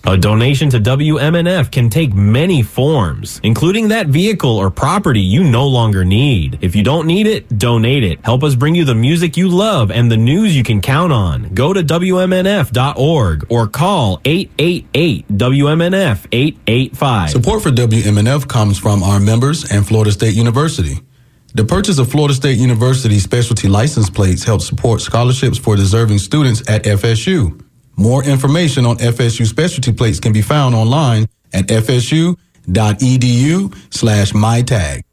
A donation to WMNF can take many forms, including that vehicle or property you no longer need. If you don't need it, donate it. Help us bring you the music you love and the news you can count on. Go to WMNF.org or call 888-WMNF-885. Support for WMNF comes from our members and Florida State University. The purchase of Florida State University specialty license plates helps support scholarships for deserving students at FSU. More information on FSU specialty plates can be found online at fsu.edu/mytag.